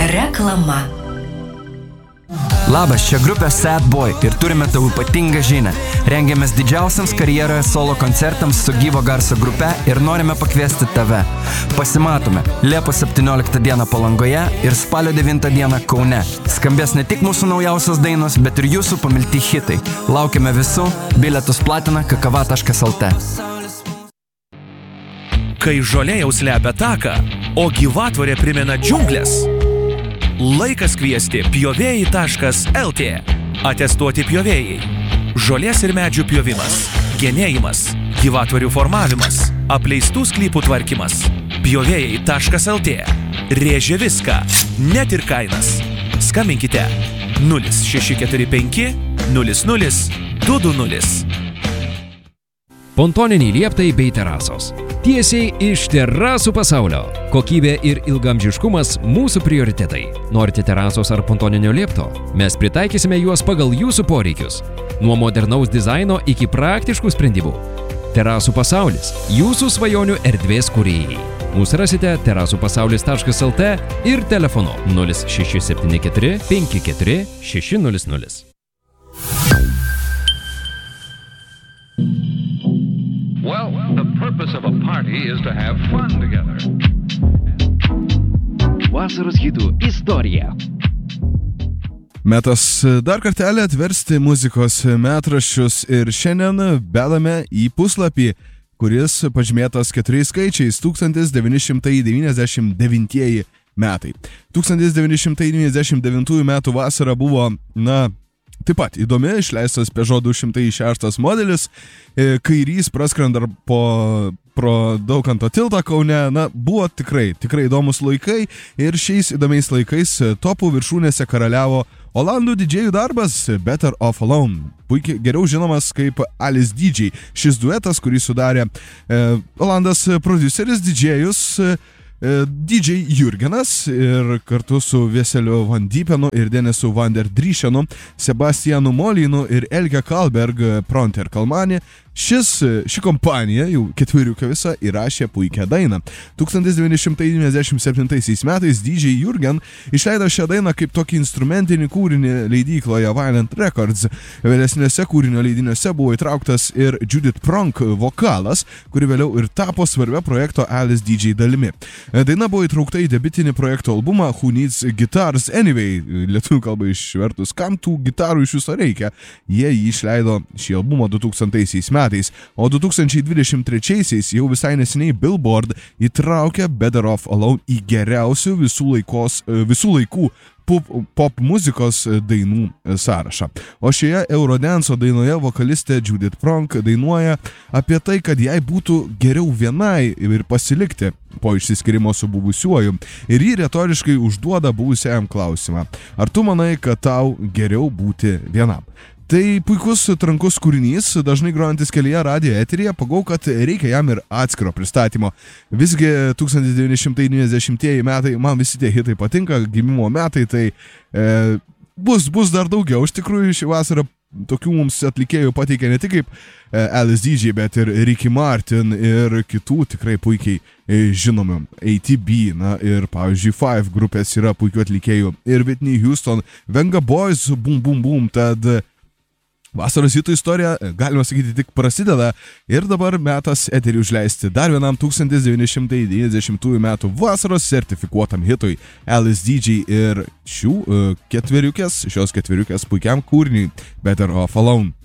Reklama. Labas, čia grupė Sad Boy ir turime tau ypatingą žinią. Rengiamės didžiausiams karjeroje solo koncertams su gyvo garso grupe ir norime pakviesti tave. Pasimatome Liepos 17 dieną Palangoje ir spalio 9 dieną Kaune. Skambės ne tik mūsų naujausios dainos, bet ir jūsų pamilti hitai. Laukiame visų, bilietus platina kakava.lt. Kai žolė jau slepia taką, o gyvatvorė primena džiunglės, laikas kviesti pjovėjai.lt. Atestuoti pjovėjai. Žolės ir medžių pjovimas, genėjimas, gyvatvorių formavimas, apleistų sklypų tvarkymas. Pjovėjai.lt. Rėžia viską, net ir kainas. Skambinkite 0645 00 220. Pontoniniai lieptai bei terasos. Tiesiai iš terasų pasaulio. Kokybė ir ilgamžiškumas mūsų prioritetai. Norite terasos ar pontoninio liepto? Mes pritaikysime juos pagal jūsų poreikius. Nuo modernaus dizaino iki praktiškų sprendimų. Terasų pasaulis. Jūsų svajonių erdvės kūrėjai. Mūsų rasite terasupasaulis.lt ir telefonu 0674 54 600. Well, the purpose of a party is to have fun together. Vasaros hitų istorija. Metas dar kartelį atversti muzikos metraščius ir šiandien bedame į puslapį, kuris pažymėtas 4 skaičiais 1999 metai. 1999 metų vasara buvo, taip pat įdomi, išleistas Peugeot 206 modelis, kairys praskrenda pro Daukanto tiltą Kaune, buvo tikrai įdomus laikai ir šiais įdomiais laikais topų viršūnėse karaliavo olandų didžėjų darbas Better Off Alone, puikiai geriau žinomas kaip Alice DJ. Šis duetas, kurį sudarė olandas prodiuseris didžėjus DJ Jurgenas ir kartu su Veseliu Van Diepenu ir Denisu Van der Drieshenu, Sebastianu Molinu ir Elke Kalberg Pronter Kalmani. Ši kompanija jau ketveriukę visą įrašė puikią dainą. 1997 metais DJ Jurgen išleido šią dainą kaip tokį instrumentinį kūrinį leidykloje Violent Records. Vėlesniuose kūrinio leidiniuose buvo įtrauktas ir Judith Pronk vokalas, kuri vėliau ir tapo svarbia projekto Alice DJ dalimi. Daina buvo įtraukta į debiutinį projekto albumą Who Needs Guitars Anyway, lietuvių kalba išvertus, kam tų gitarų iš viso reikia. Jie jį išleido šį albumą 2000 metais, o 2023 jau visai neseniai Billboard įtraukė Better Off Alone į geriausių visų laikų pop muzikos dainų sąrašą. O šioje Eurodance dainoje vokalistė Judith Pronk dainuoja apie tai, kad jai būtų geriau vienai ir pasilikti po išsiskyrimo su buvusiuoju. Ir ji retoriškai užduoda buvusiajam klausimą: ar tu manai, kad tau geriau būti vienam? Tai puikus trankus kūrinys, dažnai grojantis kelyje radijo eteryje, pagau, kad reikia jam ir atskiro pristatymo. Visgi 1990 metai, man visi tie hitai patinka, gimimo metai, tai bus dar daugiau. Iš tikrųjų, šį vasarą tokių mums atlikėjų pateikė ne tik kaip Alice DJ, bet ir Ricky Martin ir kitų tikrai puikiai žinomų. ATB, ir pavyzdžiui Five grupės yra puikių atlikėjų. Ir Whitney Houston, Venga Boys, Boom Boom Boom, tad vasaros hitų istorija, galima sakyti, tik prasideda ir dabar metas eterį užleisti dar vienam 1990 metų vasaros sertifikuotam hitui Alice DJ ir šios ketveriukės puikiam kūriniui Better Off Alone.